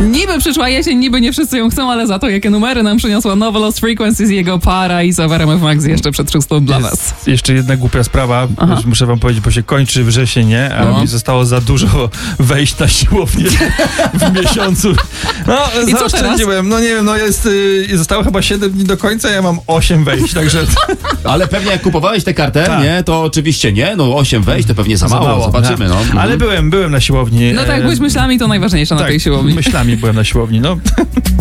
Niby przyszła jesień, niby nie wszyscy ją chcą, ale za to jakie numery nam przyniosła nowa Lost Frequencies i jego para i w RMF Max jeszcze przed 6 dla was. Jeszcze jedna głupia sprawa, muszę wam powiedzieć, bo się kończy wrzesień, nie? A mi zostało za dużo wejść na siłownię w miesiącu. No, I co zaoszczędziłem. No nie wiem, zostało chyba 7 dni do końca, ja mam 8 wejść, także... Ale pewnie jak kupowałeś tę kartę, Tak. nie, to oczywiście nie, 8 wejść to pewnie za mało, zobaczymy, no. Ale byłem na siłowni. No tak, jak byłeś myślami, to najważniejsze na tej siłowni. Myślami byłem na siłowni, no.